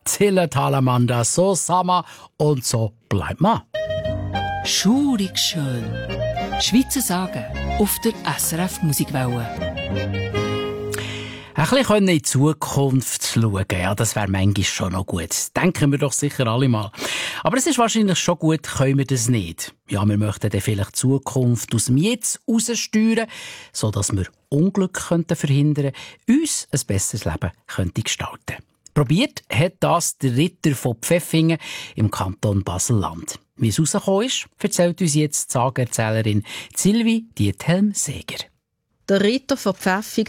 Zillertalamanda, so Sama und so bleibt man. Schurig schön. Schweizer Sagen auf der SRF Musikwelle. Ein bisschen in die Zukunft schauen, ja, das wäre manchmal schon noch gut. Denken wir doch sicher alle mal. Aber es ist wahrscheinlich schon gut, können wir das nicht. Ja, wir möchten dann vielleicht die Zukunft aus dem Jetzt raussteuern, sodass wir Unglück verhindern könnten, uns ein besseres Leben gestalten. Probiert hat das der Ritter von Pfäffingen im Kanton Basel-Land. Wie es rausgekommen ist, erzählt uns jetzt die Sagenerzählerin Sylvie Diethelm-Seger. Der Ritter von Pfäffingen